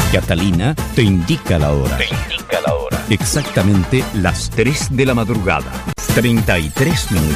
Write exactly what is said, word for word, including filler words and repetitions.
Catalina te indica la hora. Te indica la hora. Exactamente las tres de la madrugada. treinta y tres minutos.